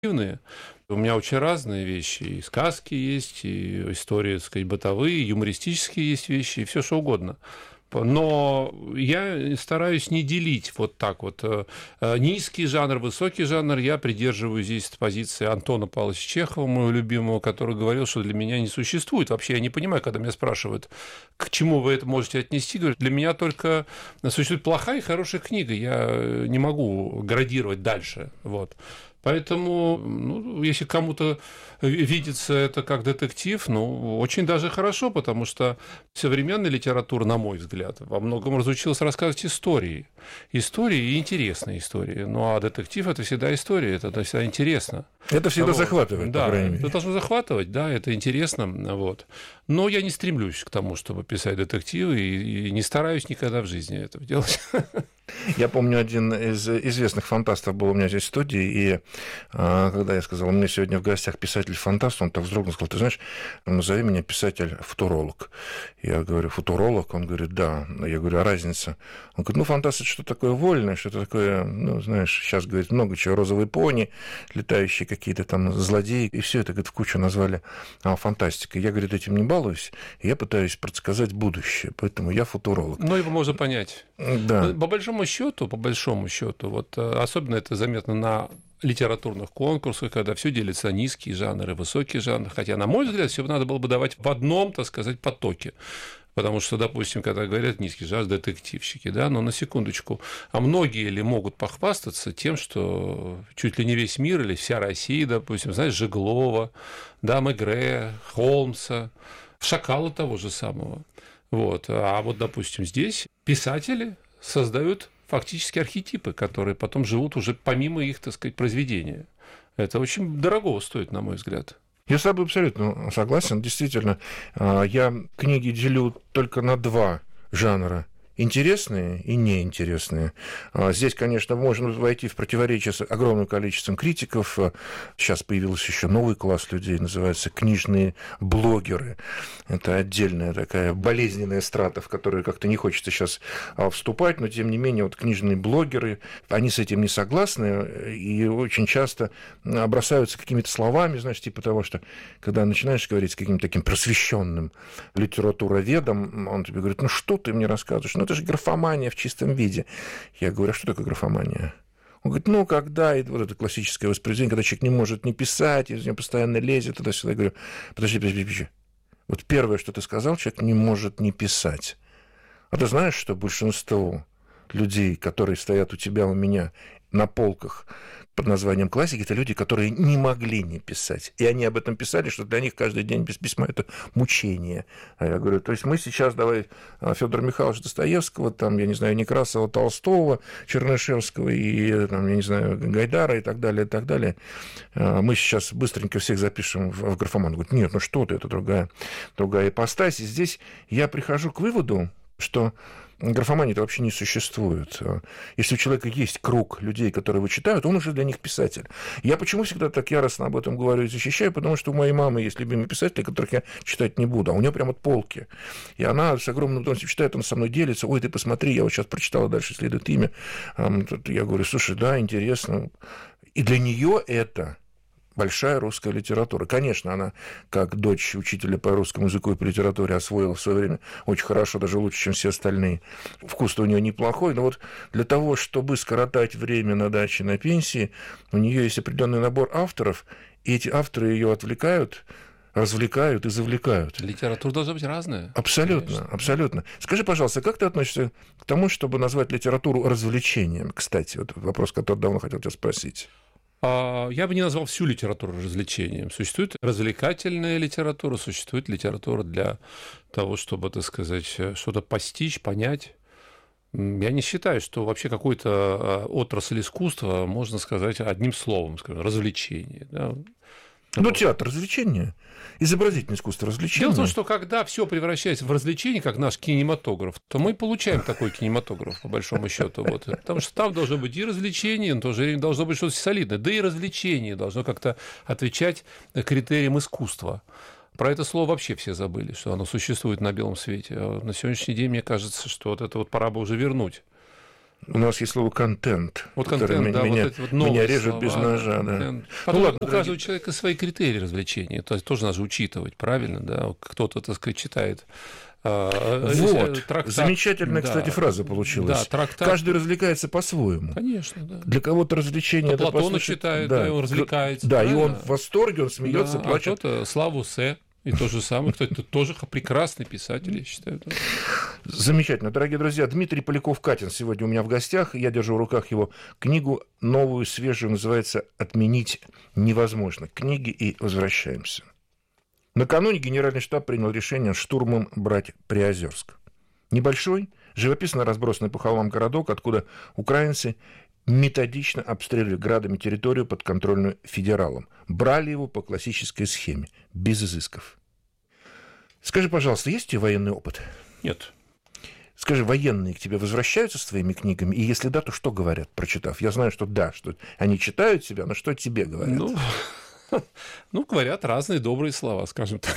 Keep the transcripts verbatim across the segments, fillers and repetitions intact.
У меня очень разные вещи. И сказки есть, и истории, так сказать, бытовые, и юмористические есть вещи, и все что угодно. Но я стараюсь не делить вот так вот низкий жанр, высокий жанр. Я придерживаюсь здесь позиции Антона Павловича Чехова, моего любимого, который говорил, что для меня не существует. Вообще я не понимаю, когда меня спрашивают, к чему вы это можете отнести. Говорят, для меня только существует плохая и хорошая книга. Я не могу градировать дальше. Вот. Поэтому, ну, если кому-то видится это как детектив, ну, очень даже хорошо, потому что современная литература, на мой взгляд, во многом разучилась рассказывать истории. Истории и интересные истории. Ну, а детектив – это всегда история, это всегда интересно. Это всегда вот. захватывает, да, по крайней мере. Это должно захватывать, да, это интересно. Вот. Но я не стремлюсь к тому, чтобы писать детективы, и, и не стараюсь никогда в жизни этого делать. Я помню, один из известных фантастов был у меня здесь в студии, и а, когда я сказал, у меня сегодня в гостях писатель-фантаст, он так вздрогнул, сказал, ты знаешь, назови меня писатель-футуролог. Я говорю, футуролог? Он говорит, да. Я говорю, а разница? Он говорит, ну, фантаст – это что-то такое вольное, что-то такое, ну, знаешь, сейчас, говорит, много чего, розовые пони, летающие какие-то там злодеи, и все это, говорит, в кучу назвали а, фантастикой. Я, говорит, этим не балуюсь, и я пытаюсь предсказать будущее, поэтому я футуролог. Ну, его можно понять. Да. По большому счету, по большому счету, вот особенно это заметно на литературных конкурсах, когда все делится на низкие жанры, высокие жанры. Хотя, на мой взгляд, все надо было бы давать в одном, так сказать, потоке. Потому что, допустим, когда говорят низкий жанр, детективщики, да, но на секундочку, а многие ли могут похвастаться тем, что чуть ли не весь мир или вся Россия, допустим, знаешь, Жеглова, да, Мегре, Холмса, Шакала того же самого. Вот. А вот, допустим, здесь писатели создают фактически архетипы, которые потом живут уже помимо их, так сказать, произведения. Это очень дорого стоит, на мой взгляд. Я с тобой абсолютно согласен. Действительно, я книги делю только на два жанра. Интересные и неинтересные. Здесь, конечно, можно войти в противоречие с огромным количеством критиков. Сейчас появился еще новый класс людей, называется книжные блогеры. Это отдельная такая болезненная страта, в которую как-то не хочется сейчас вступать, но, тем не менее, вот книжные блогеры, они с этим не согласны и очень часто бросаются какими-то словами, знаешь, типа того, что когда начинаешь говорить с каким-то таким просвещенным литературоведом, он тебе говорит, ну что ты мне рассказываешь? Ну, это же графомания в чистом виде. Я говорю, а что такое графомания? Он говорит, ну, когда и вот это классическое воспроизведение, когда человек не может не писать, из него постоянно лезет, туда-сюда. Я говорю, подожди, подожди, подожди. Вот первое, что ты сказал, человек не может не писать. А ты знаешь, что большинство людей, которые стоят у тебя, у меня на полках под названием классики, это люди, которые не могли не писать. И они об этом писали, что для них каждый день без письма – это мучение. А я говорю, то есть мы сейчас, давай, Федора Михайловича Достоевского, там, я не знаю, Некрасова, Толстого, Чернышевского и, там, я не знаю, Гайдара и так далее, и так далее. Мы сейчас быстренько всех запишем в графоман. Говорит, нет, ну что ты, это другая, другая ипостась. И здесь я прихожу к выводу, что графомании-то вообще не существует. Если у человека есть круг людей, которые его читают, он уже для них писатель. Я почему всегда так яростно об этом говорю и защищаю? Потому что у моей мамы есть любимые писатели, которых я читать не буду. А у нее прямо от полки. И она с огромным удовольствием читает, она со мной делится. Ой, ты посмотри, я вот сейчас прочитала, дальше следует имя. Я говорю, слушай, да, интересно. И для нее это большая русская литература. Конечно, она, как дочь учителя по русскому языку и по литературе, освоила в свое время очень хорошо, даже лучше, чем все остальные. Вкус-то у нее неплохой, но вот для того, чтобы скоротать время на даче, на пенсии, у нее есть определенный набор авторов, и эти авторы ее отвлекают, развлекают и завлекают. Литература должна быть разная. Абсолютно, конечно. абсолютно. Скажи, пожалуйста, как ты относишься к тому, чтобы назвать литературу развлечением? Кстати, вот вопрос, который давно хотел тебя спросить. Я бы не назвал всю литературу развлечением. Существует развлекательная литература, существует литература для того, чтобы, так сказать, что-то постичь, понять. Я не считаю, что вообще какую-то отрасль искусства можно сказать одним словом, скажем, развлечение. Да? Ну, театр развлечения, изобразительное искусство развлечения. Дело в том, что когда все превращается в развлечение, как наш кинематограф, то мы получаем такой кинематограф, по большому счету. Вот. Потому что там должно быть и развлечение, но в то же время должно быть что-то солидное. Да и развлечение должно как-то отвечать критериям искусства. Про это слово вообще все забыли, что оно существует на белом свете. А на сегодняшний день, мне кажется, что вот это вот пора бы уже вернуть. У нас есть слово «контент», вот которое контент, да, меня, вот вот меня режет слова, без ножа. Да. Потом Ну, ладно, у каждого человека свои критерии развлечения, то есть тоже надо же учитывать, правильно, да, кто-то, так сказать, читает. Вот, трактат, замечательная, да, кстати, фраза получилась. Да, трактат. Каждый развлекается по-своему. Конечно, да. Для кого-то развлечение... Кто это Платона послушать... читает, да, и он развлекается. Да, правильно? И он в восторге, он смеется, да, плачет. А кто-то Славу Се. И то же самое, кстати, это тоже прекрасный писатель, я считаю. Да. Замечательно. Дорогие друзья, Дмитрий Поляков-Катин сегодня у меня в гостях. Я держу в руках его книгу новую, свежую, называется «Отменить невозможно. Книги и возвращаемся». Накануне Генеральный штаб принял решение штурмом брать Приозерск. Небольшой, живописно разбросанный по холмам городок, откуда украинцы методично обстреливали градами территорию, подконтрольную федералам. Брали его по классической схеме, без изысков. Скажи, пожалуйста, есть у тебя военный опыт? Нет. Скажи, военные к тебе возвращаются с твоими книгами? И если да, то что говорят, прочитав? Я знаю, что да, что они читают тебя, но что тебе говорят? Ну, ну говорят разные добрые слова, скажем так.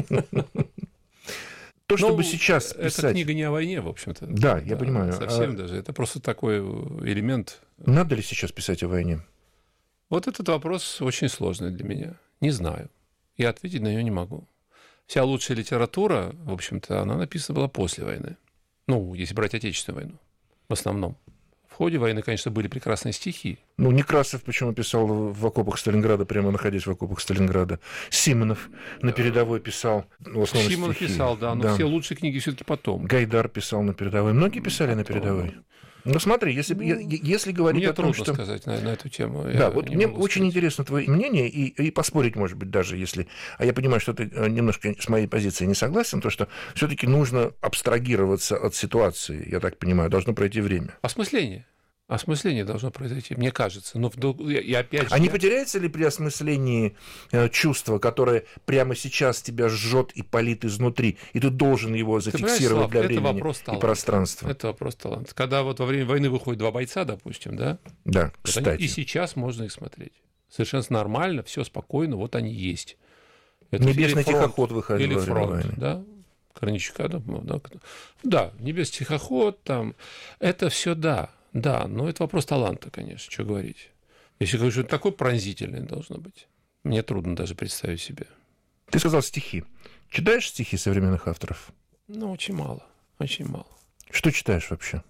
То, чтобы сейчас писать... Эта книга не о войне, в общем-то. Да, я понимаю. Совсем даже. Это просто такой элемент. Надо ли сейчас писать о войне? Вот этот вопрос очень сложный для меня. Не знаю. Я ответить на нее не могу. Вся лучшая литература, в общем-то, она написана была после войны. Ну, если брать Отечественную войну, в основном. В ходе войны, конечно, были прекрасные стихи. Ну, Некрасов почему писал в окопах Сталинграда, прямо находясь в окопах Сталинграда. Симонов на передовой писал, в основном Симонов стихи. писал, да, но да. Все лучшие книги все-таки потом. Гайдар писал на передовой. Многие писали потом. На передовой. Ну, смотри, если, ну, если говорить мне о том, трудно что... сказать на, на эту тему. Да, вот мне очень сказать. Интересно твое мнение, и, и поспорить, может быть, даже если... А я понимаю, что ты немножко с моей позиции не согласен, то что все-таки нужно абстрагироваться от ситуации, я так понимаю, должно пройти время. Осмысление. Осмысление должно произойти, мне кажется. Но и опять же, а не я... потеряется ли при осмыслении чувство, которое прямо сейчас тебя жжет и палит изнутри, и ты должен его зафиксировать для времени и пространства? Это вопрос таланта. Когда вот во время войны выходят два бойца, допустим, да? Да, вот кстати. Они, и сейчас можно их смотреть. Совершенно нормально, все спокойно, вот они есть. Это Небесный тихоход выходил или во время фронт, войны. Да? Корничука, да, да, да, небесный тихоход, там, это все да. Да, но это вопрос таланта, конечно, что говорить. Если говорить, что это такое пронзительное должно быть, мне трудно даже представить себе. Ты сказал стихи. Читаешь стихи современных авторов? Ну, очень мало, очень мало. Что читаешь вообще?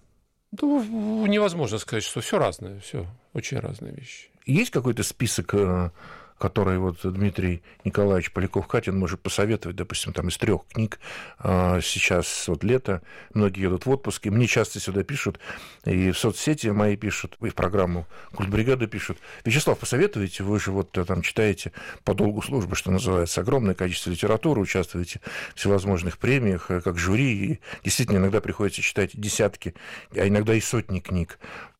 Ну, невозможно сказать, что все разное, все очень разные вещи. Есть какой-то список, который вот Дмитрий Николаевич Поляков-Катин может посоветовать, допустим, там из трех книг. Сейчас вот лето, многие едут в отпуск, и мне часто сюда пишут, и в соцсети мои пишут, и в программу «Культбригада» пишут: Вячеслав, посоветуйте, вы же вот там читаете по долгу службы, что называется, огромное количество литературы, участвуете в всевозможных премиях, как жюри, и действительно иногда приходится читать десятки, а иногда и сотни книг.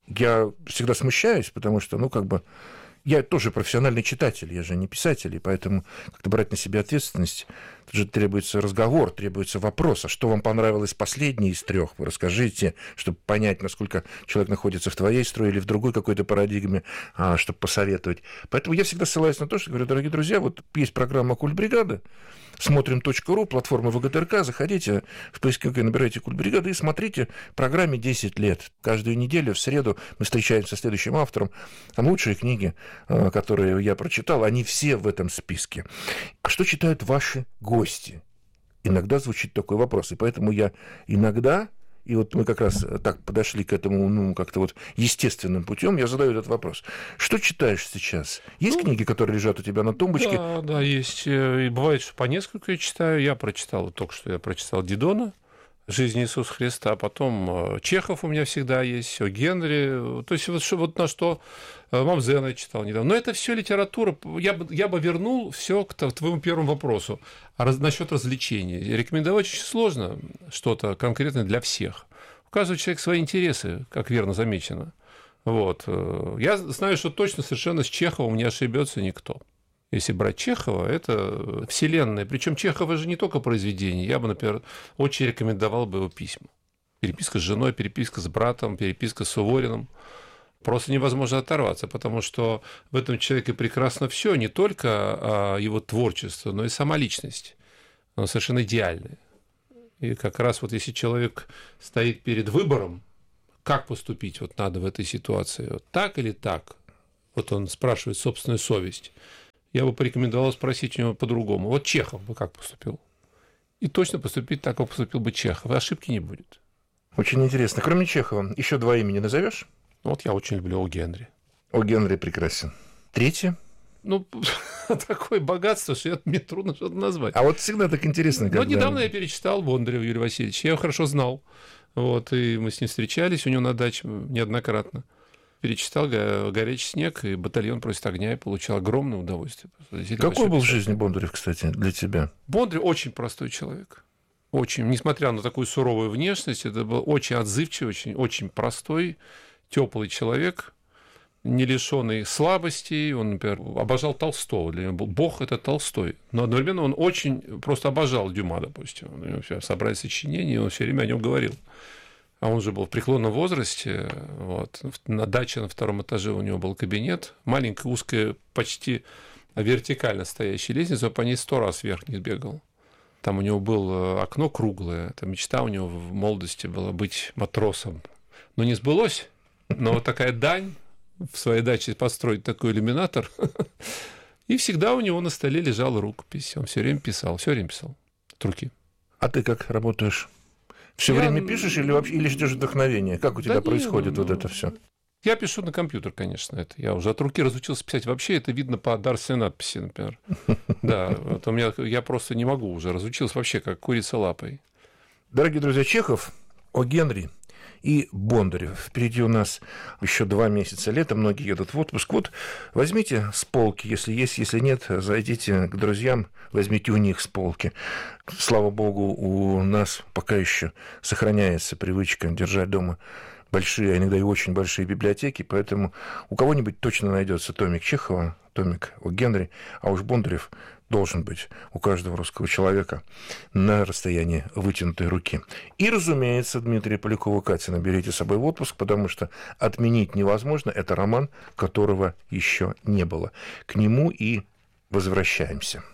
Я всегда смущаюсь, потому что, ну, как бы, я тоже профессиональный читатель, я же не писатель, и поэтому как-то брать на себя ответственность, тут же требуется разговор, требуется вопрос, а что вам понравилось последнее из трех, вы расскажите, чтобы понять, насколько человек находится в твоей строе или в другой какой-то парадигме, чтобы посоветовать. Поэтому я всегда ссылаюсь на то, что говорю: дорогие друзья, вот есть программа «Культбригада», смотрим точка ру, платформа ВГТРК, заходите в поисковик, набирайте «Культбригада» и смотрите программе десять лет. Каждую неделю в среду мы встречаемся с следующим автором. Там лучшие книги, которые я прочитал, они все в этом списке. А что читают ваши гости? Иногда звучит такой вопрос, и поэтому я иногда... И вот мы как раз так подошли к этому, ну, как-то вот естественным путем. Я задаю этот вопрос. Что читаешь сейчас? Есть ну, книги, которые лежат у тебя на тумбочке? Да, да, есть. И бывает, что по несколько я читаю. Я прочитал, только что я прочитал Дидона «Жизнь Иисуса Христа», а потом Чехов у меня всегда есть, о Генри. То есть вот, вот на что Мамзена читал недавно. Но это все литература. Я бы, я бы вернул все к твоему первому вопросу раз, насчет развлечений. Рекомендовать очень сложно что-то конкретное для всех. У каждого человека свои интересы, как верно замечено. Вот. Я знаю, что точно совершенно с Чеховым не ошибется никто. Если брать Чехова, это вселенная. Причем Чехова же не только произведение. Я бы, например, очень рекомендовал бы его письма. Переписка с женой, переписка с братом, переписка с Сувориным. Просто невозможно оторваться, потому что в этом человеке прекрасно все, не только его творчество, но и сама личность. Она совершенно идеальная. И как раз вот если человек стоит перед выбором, как поступить вот надо в этой ситуации, вот так или так? Вот он спрашивает собственную совесть. Я бы порекомендовал спросить у него по-другому. Вот Чехов бы как поступил? И точно поступить так, как поступил бы Чехов. И ошибки не будет. Очень интересно. Кроме Чехова, еще два имени назовешь? Вот я очень люблю О. Генри. О. Генри прекрасен. Третье? Ну, такое богатство, что мне трудно что-то назвать. А вот всегда так интересно. Когда... Вот недавно я перечитал Бондарева Юрия Васильевича. Я его хорошо знал. Вот, и мы с ним встречались у него на даче неоднократно. Перечитал «Горячий снег», и «Батальон просит огня», и получал огромное удовольствие. Какой был в жизни Бондарев, кстати, для тебя? Бондарев очень простой человек. Очень, несмотря на такую суровую внешность, это был очень отзывчивый, очень, очень простой, теплый человек, не лишенный слабостей. Он, например, обожал Толстого. Для него был Бог — это Толстой. Но одновременно он очень просто обожал Дюма, допустим. У него все собрали сочинения, и он все время о нем говорил. А он же был в преклонном возрасте. Вот. На даче на втором этаже у него был кабинет. Маленькая, узкая, почти вертикально стоящая лестница. Он по ней сто раз вверх-вниз бегал. Там у него было окно круглое. Там мечта у него в молодости была быть матросом. Но не сбылось. Но вот такая дань в своей даче построить такой иллюминатор. И всегда у него на столе лежала рукопись. Он все время писал, все время писал от руки. А ты как работаешь? Все я... время пишешь или вообще или ждешь вдохновения? Как у тебя да происходит не, вот это все? Я пишу на компьютер, конечно. Это я уже от руки разучился писать. Вообще это видно по дарственной надписи, например. Да, вот у меня я просто не могу уже. Разучился вообще как курица лапой. Дорогие друзья, Чехов, О. Генри и Бондарев. Впереди у нас еще два месяца лета, многие едут в отпуск. Вот возьмите с полки, если есть, если нет, зайдите к друзьям, возьмите у них с полки. Слава богу, у нас пока еще сохраняется привычка держать дома большие, а иногда и очень большие библиотеки, поэтому у кого-нибудь точно найдется томик Чехова, томик О. Генри, а уж Бондарев должен быть у каждого русского человека на расстоянии вытянутой руки. И, разумеется, Дмитрия Полякова-Катина берите с собой в отпуск, потому что отменить невозможно. Это роман, которого еще не было. К нему и возвращаемся.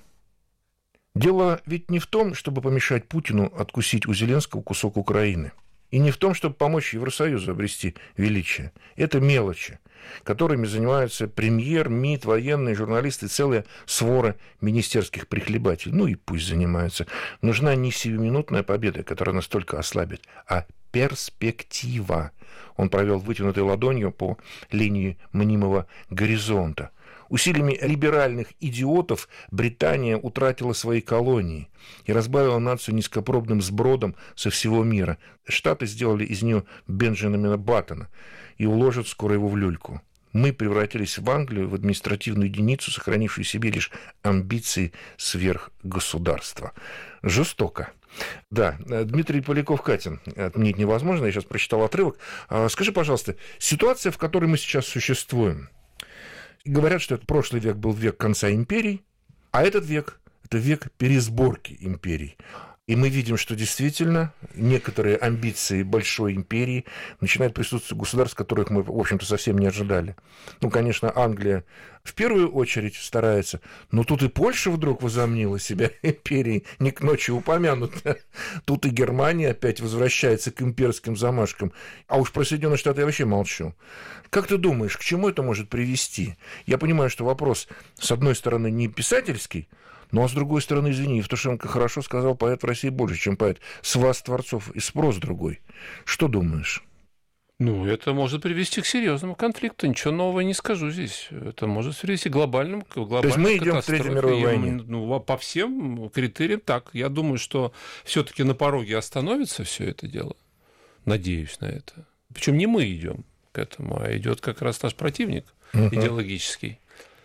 Дело ведь не в том, чтобы помешать Путину откусить у Зеленского кусок Украины. И не в том, чтобы помочь Евросоюзу обрести величие. Это мелочи, которыми занимаются премьер, МИД, военные, журналисты, целая свора министерских прихлебателей. Ну и пусть занимаются. Нужна не сиюминутная победа, которая настолько ослабит, а перспектива. Он провел вытянутой ладонью по линии мнимого горизонта. Усилиями либеральных идиотов Британия утратила свои колонии и разбавила нацию низкопробным сбродом со всего мира. Штаты сделали из нее Бенджамина Баттона и уложат скоро его в люльку. Мы превратились в Англию, в административную единицу, сохранившую в себе лишь амбиции сверхгосударства. Жестоко. Да, Дмитрий Поляков-Катин, отменить невозможно, я сейчас прочитал отрывок. Скажи, пожалуйста, ситуация, в которой мы сейчас существуем, говорят, что этот прошлый век был век конца империй, а этот век – это век пересборки империй. И мы видим, что действительно некоторые амбиции большой империи начинают присутствовать в государствах, которых мы, в общем-то, совсем не ожидали. Ну, конечно, Англия в первую очередь старается, но тут и Польша вдруг возомнила себя империей, не к ночи упомянута. Тут и Германия опять возвращается к имперским замашкам. А уж про Соединенные Штаты я вообще молчу. Как ты думаешь, к чему это может привести? Я понимаю, что вопрос, с одной стороны, не писательский, ну, а с другой стороны, извини, Евтушенко хорошо сказал, поэт в России больше, чем поэт. С вас, творцов, и спрос другой. Что думаешь? Ну, это может привести к серьезному конфликту. Ничего нового не скажу здесь. Это может привести к глобальному, к глобальному. То есть мы идем к Третьей мировой войне? Ну, по всем критериям так. Я думаю, что все-таки на пороге остановится все это дело. Надеюсь на это. Причем не мы идем к этому, а идет как раз наш противник uh-huh. идеологический.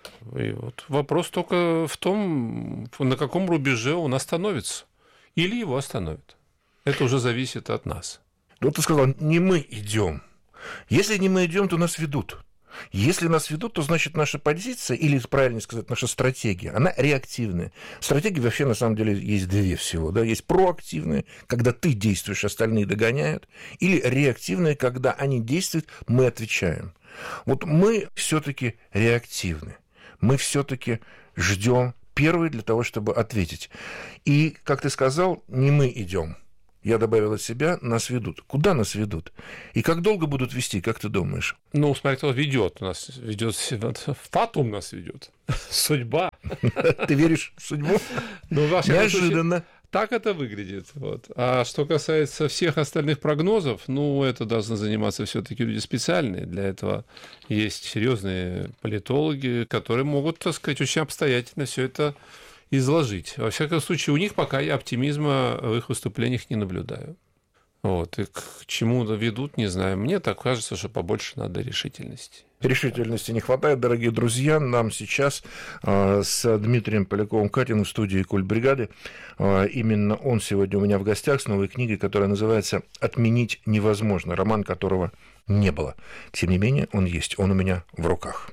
И вот вопрос только в том, на каком рубеже он остановится. Или его остановит. Это уже зависит от нас. Вот ты сказал, не мы идем. Если не мы идем, то нас ведут. Если нас ведут, то значит наша позиция, или, правильно сказать, наша стратегия, она реактивная. Стратегии вообще, на самом деле, есть две всего. Да? Есть проактивная, когда ты действуешь, остальные догоняют, или реактивная, когда они действуют, мы отвечаем. Вот мы все-таки реактивны. Мы все-таки ждем первый для того, чтобы ответить. И, как ты сказал, не мы идем. я добавил от себя, нас ведут. Куда нас ведут? И как долго будут вести, как ты думаешь? Ну, смотри, кто ведет. У нас ведет фатум нас ведет. Судьба. Ты веришь в судьбу? Ну, неожиданно. Случае, так это выглядит. Вот. А что касается всех остальных прогнозов, ну, это должны заниматься все-таки люди специальные. Для этого есть серьезные политологи, которые могут, так сказать, очень обстоятельно все это изложить. Во всяком случае, у них пока я оптимизма в их выступлениях не наблюдаю. Вот. И к чему ведут, не знаю. Мне так кажется, что побольше надо решительности. Решительности не хватает, дорогие друзья. Нам сейчас э, с Дмитрием Поляковым-Катиным в студии «Культбригады». Э, именно он сегодня у меня в гостях с новой книгой, которая называется «Отменить невозможно», роман которого не было. Тем не менее, он есть, он у меня в руках.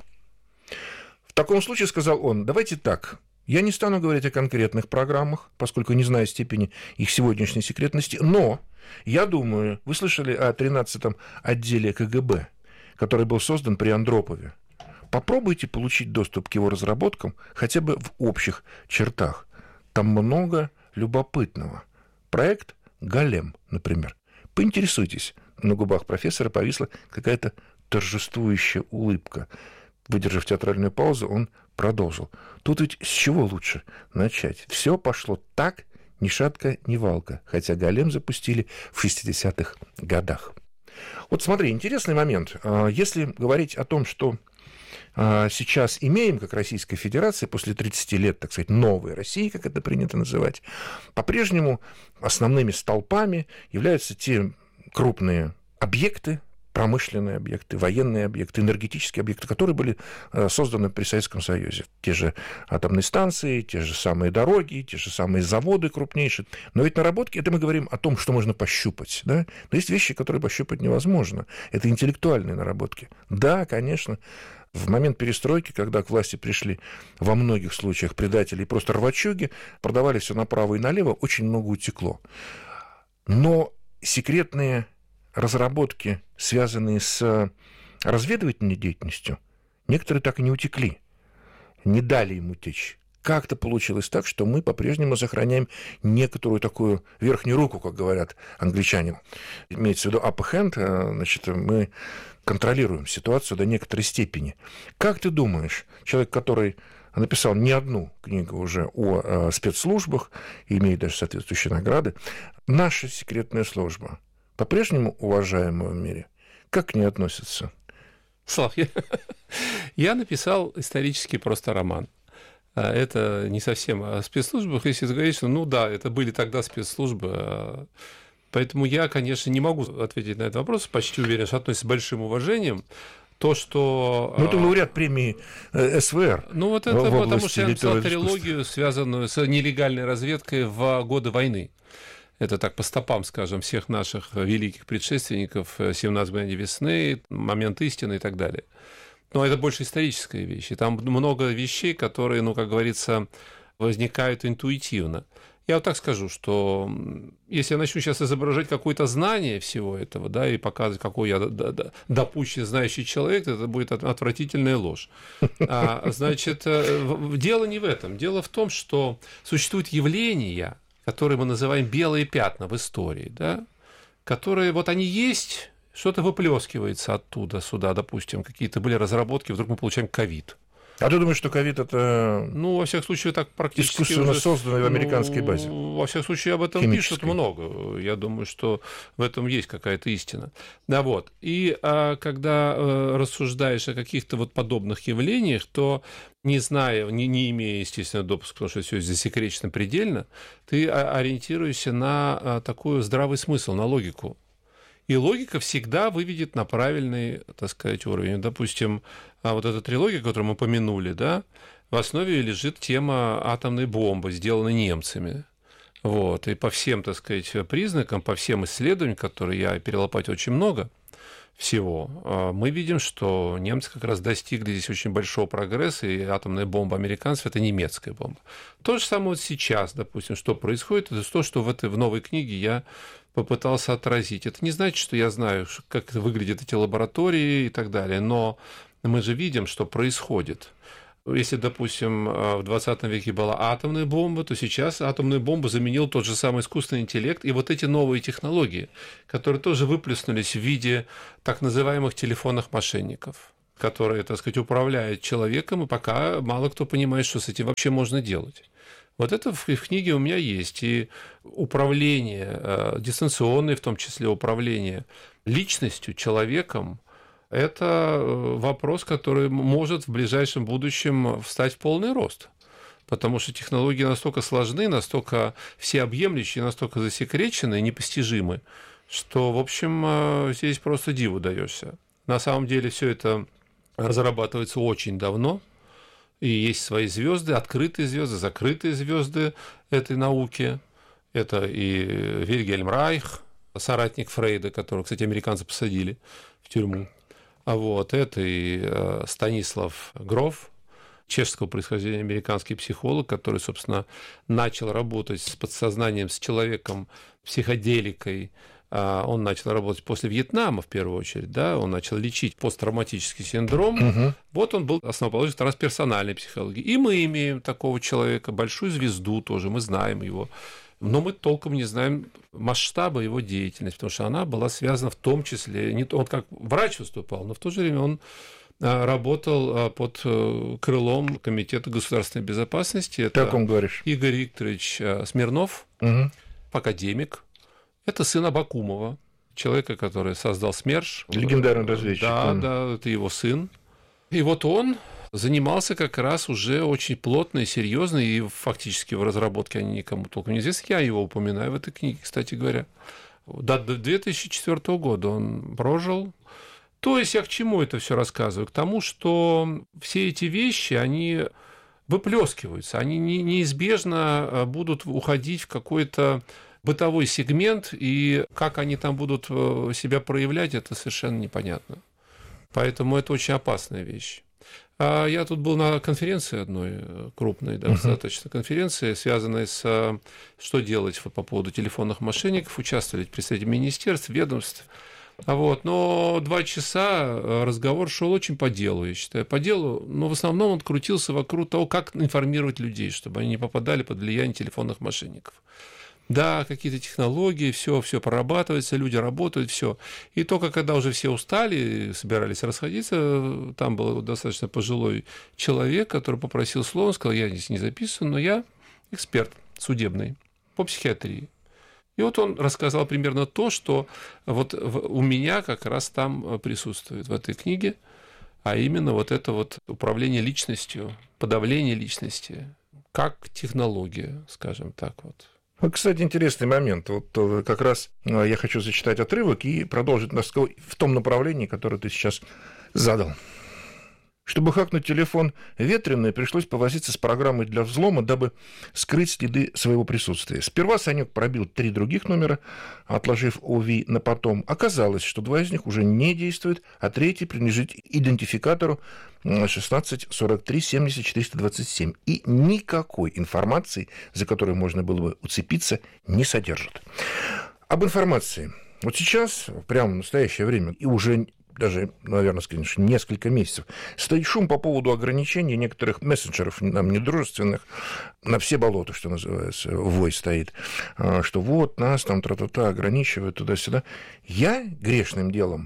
В таком случае, сказал он, давайте так. Я не стану говорить о конкретных программах, поскольку не знаю степени их сегодняшней секретности, но я думаю, вы слышали о тринадцатом отделе ка гэ бэ, который был создан при Андропове. Попробуйте получить доступ к его разработкам хотя бы в общих чертах. Там много любопытного. Проект «Голем», например. Поинтересуйтесь. На губах профессора повисла какая-то торжествующая улыбка. Выдержав театральную паузу, он продолжил. Тут ведь с чего лучше начать? Все пошло так, ни шатка, ни валка, хотя «Голем» запустили в шестидесятых годах. Вот смотри, интересный момент. Если говорить о том, что сейчас имеем, как Российская Федерация, после тридцати лет, так сказать, новой России, как это принято называть, по-прежнему основными столпами являются те крупные объекты, промышленные объекты, военные объекты, энергетические объекты, которые были созданы при Советском Союзе. Те же атомные станции, те же самые дороги, те же самые заводы крупнейшие. Но ведь наработки, это мы говорим о том, что можно пощупать. Да? Но есть вещи, которые пощупать невозможно. Это интеллектуальные наработки. Да, конечно, в момент перестройки, когда к власти пришли во многих случаях предатели и просто рвачуги, продавали все направо и налево, очень много утекло. Но секретные разработки, связанные с разведывательной деятельностью, некоторые так и не утекли, не дали им утечь. Как-то получилось так, что мы по-прежнему сохраняем некоторую такую верхнюю руку, как говорят англичане. Имеется в виду upper hand, значит, мы контролируем ситуацию до некоторой степени. Как ты думаешь, человек, который написал не одну книгу уже о спецслужбах, имеет даже соответствующие награды, наша секретная служба по-прежнему уважаемая в мире, как к ней относятся? Слав, я, я написал исторический просто роман. Это не совсем о спецслужбах, если говорить, что, ну да, это были тогда спецслужбы. Поэтому я, конечно, не могу ответить на этот вопрос, почти уверен, что относится с большим уважением. То, что... Ну, это лауреат премии эс вэ эр. Ну, вот это потому, что я написал трилогию, связанную с нелегальной разведкой в годы войны. Это так по стопам, скажем, всех наших великих предшественников, «семнадцать мгновений весны», «Момент истины» и так далее. Но это больше историческая вещь. И там много вещей, которые, ну, как говорится, возникают интуитивно. Я вот так скажу, что если я начну сейчас изображать какое-то знание всего этого, да, и показывать, какой я допущенный знающий человек, это будет отвратительная ложь. А, значит, дело не в этом. Дело в том, что существуют явления, которые мы называем белые пятна в истории, да, которые вот они есть, что-то выплескивается оттуда сюда, допустим, какие-то были разработки, вдруг мы получаем ковид. А ты думаешь, что ковид это... Ну, во всяком случае, так практически... Искусственно уже... созданный в американской базе. Ну, во всяком случае, об этом пишут много. Я думаю, что в этом есть какая-то истина. Да, вот. И а, когда а, рассуждаешь о каких-то вот подобных явлениях, то, не зная, не, не имея, естественно, допуска, потому что все засекречено предельно, ты ориентируешься на а, такой здравый смысл, на логику. И логика всегда выведет на правильный, так сказать, уровень. Допустим, вот эта трилогия, которую мы помянули, да, в основе лежит тема атомной бомбы, сделанной немцами. Вот. И по всем, так сказать, признакам, по всем исследованиям, которые я перелопатил очень много всего, мы видим, что немцы как раз достигли здесь очень большого прогресса, и атомная бомба американцев – это немецкая бомба. То же самое вот сейчас, допустим, что происходит, это то, что в этой в новой книге я попытался отразить. Это не значит, что я знаю, как выглядят эти лаборатории и так далее, но мы же видим, что происходит. Если, допустим, в двадцатом веке была атомная бомба, то сейчас атомную бомбу заменил тот же самый искусственный интеллект и вот эти новые технологии, которые тоже выплеснулись в виде так называемых телефонных мошенников, которые, так сказать, управляют человеком, и пока мало кто понимает, что с этим вообще можно делать. Вот это в книге у меня есть. И управление, дистанционное, в том числе управление личностью, человеком, это вопрос, который может в ближайшем будущем встать в полный рост. Потому что технологии настолько сложны, настолько всеобъемлющие, настолько засекречены и непостижимы, что, в общем, здесь просто диву даешься. На самом деле все это разрабатывается очень давно, и есть свои звезды, открытые звезды, закрытые звезды этой науки. Это и Вильгельм Райх, соратник Фрейда, которого, кстати, американцы посадили в тюрьму. А вот это и Станислав Гроф, чешского происхождения американский психолог, который, собственно, начал работать с подсознанием, с человеком, психоделикой. Он начал работать после Вьетнама, в первую очередь, да, он начал лечить посттравматический синдром. Угу. Вот он был основоположник трансперсональной психологии. И мы имеем такого человека, большую звезду тоже, мы знаем его. Но мы толком не знаем масштаба его деятельности, потому что она была связана в том числе, не то, он как врач выступал, но в то же время он работал под крылом Комитета государственной безопасности. Это как он говоришь? Игорь Викторович Смирнов, угу. академик. Это сын Абакумова, человека, который создал СМЕРШ. Легендарный разведчик. Да, да, это его сын. И вот он занимался как раз уже очень плотно и серьезно, и фактически в разработке они никому толком не известны. Я его упоминаю в этой книге, кстати говоря. До две тысячи четвёртого года он прожил. То есть я к чему это все рассказываю? К тому, что все эти вещи, они выплескиваются, они неизбежно будут уходить в какой-то бытовой сегмент, и как они там будут себя проявлять, это совершенно непонятно. Поэтому это очень опасная вещь. А я тут был на конференции одной крупной, да, достаточно uh-huh. конференции, связанной с что делать по поводу телефонных мошенников, участвовали представители министерств, ведомств. Вот. Но два часа разговор шел очень по делу, я считаю. По делу, но в основном он крутился вокруг того, как информировать людей, чтобы они не попадали под влияние телефонных мошенников. Да, какие-то технологии, все, все прорабатывается, люди работают, все. И только когда уже все устали, собирались расходиться, там был достаточно пожилой человек, который попросил слово, он сказал: я здесь не записан, но я эксперт судебный по психиатрии. И вот он рассказал примерно то, что вот у меня как раз там присутствует в этой книге, а именно вот это вот управление личностью, подавление личности, как технология, скажем так вот. Кстати, интересный момент. Вот как раз я хочу зачитать отрывок и продолжить разговор в том направлении, которое ты сейчас задал. Чтобы хакнуть телефон Ветреной, пришлось повозиться с программой для взлома, дабы скрыть следы своего присутствия. Сперва Санек пробил три других номера, отложив ОВИ на потом. Оказалось, что два из них уже не действуют, а третий принадлежит идентификатору шестнадцать сорок три семьдесят четыреста двадцать семь. И никакой информации, за которой можно было бы уцепиться, не содержит. Об информации. Вот сейчас, прямо в настоящее время, и уже даже, наверное, конечно, несколько месяцев, стоит шум по поводу ограничений некоторых мессенджеров нам недружественных на все болота, что называется, вой стоит, что вот нас там тра-та-та ограничивают туда-сюда. Я грешным делом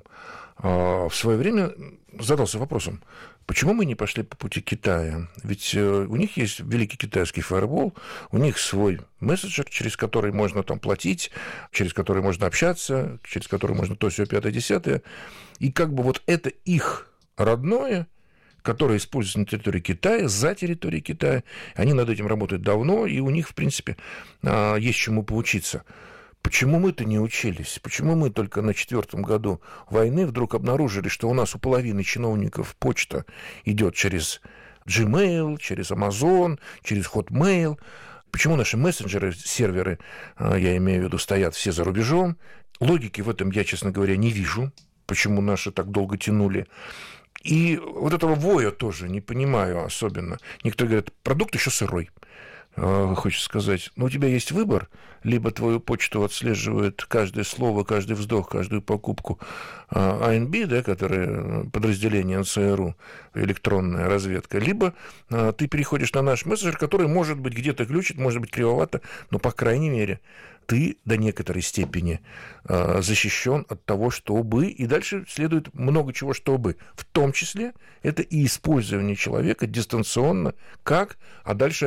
в свое время задался вопросом, почему мы не пошли по пути Китая? Ведь у них есть великий китайский фаервол, у них свой мессенджер, через который можно там платить, через который можно общаться, через который можно то, сё, пятое, десятое. И как бы вот это их родное, которое используется на территории Китая, за территорией Китая, они над этим работают давно, и у них, в принципе, есть чему поучиться. Почему мы-то не учились? Почему мы только на четвертом году войны вдруг обнаружили, что у нас у половины чиновников почта идет через Gmail, через Amazon, через Hotmail? Почему наши мессенджеры, серверы, я имею в виду, стоят все за рубежом? Логики в этом я, честно говоря, не вижу. Почему наши так долго тянули? И вот этого воя тоже не понимаю особенно. Некоторые говорят, продукт еще сырой. хочется сказать, ну, у тебя есть выбор, либо твою почту отслеживает каждое слово, каждый вздох, каждую покупку эй эн би, да, которое подразделение эн цэ эр у, электронная разведка, либо ты переходишь на наш мессенджер, который, может быть, где-то глючит, может быть, кривовато, но, по крайней мере, ты до некоторой степени э, защищен от того, чтобы, и дальше следует много чего, чтобы, в том числе это и использование человека дистанционно, как, а дальше